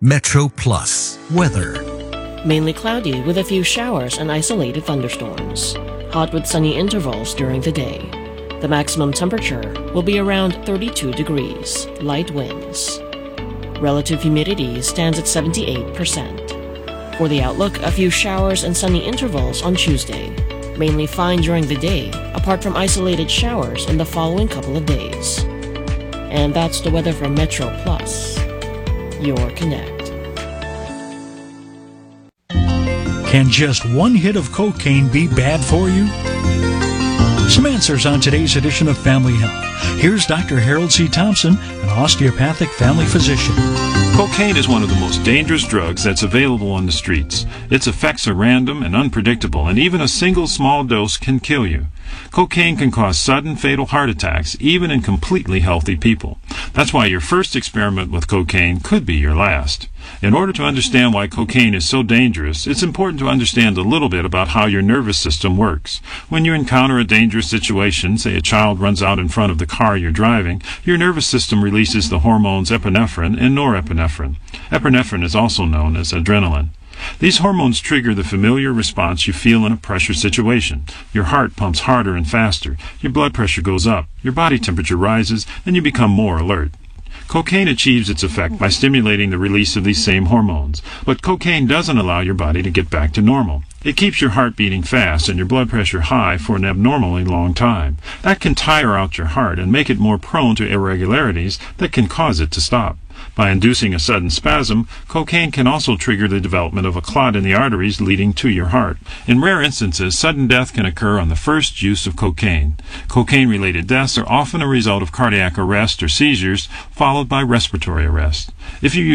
Metro Plus weather. Mainly cloudy with a few showers and isolated thunderstorms. Hot with sunny intervals during the day. The maximum temperature will be around 32 degrees, light winds. Relative humidity stands at 78%. For the outlook, a few showers and sunny intervals on Tuesday. Mainly fine during the day, apart from isolated showers in the following couple of days. And that's the weather from Metro Plus, your connect. Can just one hit of cocaine be bad for you? Some answers on today's edition of Family Health. Here's Dr. Harold C. Thompson, an osteopathic family physician. Cocaine is one of the most dangerous drugs that's available on the streets. Its effects are random and unpredictable, and even a single small dose can kill you. Cocaine can cause sudden fatal heart attacks, even in completely healthy people. That's why your first experiment with cocaine could be your last. In order to understand why cocaine is so dangerous, it's important to understand a little bit about how your nervous system works. When you encounter a dangerous situation, say a child runs out in front of the car you're driving, your nervous system releases the hormones epinephrine and norepinephrine. Epinephrine is also known as adrenaline. These hormones trigger the familiar response you feel in a pressure situation. Your heart pumps harder and faster, your blood pressure goes up, your body temperature rises, and you become more alert. Cocaine achieves its effect by stimulating the release of these same hormones, but cocaine doesn't allow your body to get back to normal. It keeps your heart beating fast and your blood pressure high for an abnormally long time. That can tire out your heart and make it more prone to irregularities that can cause it to stop. By inducing a sudden spasm, cocaine can also trigger the development of a clot in the arteries leading to your heart. In rare instances, sudden death can occur on the first use of cocaine. Cocaine-related deaths are often a result of cardiac arrest or seizures, followed by respiratory arrest. If you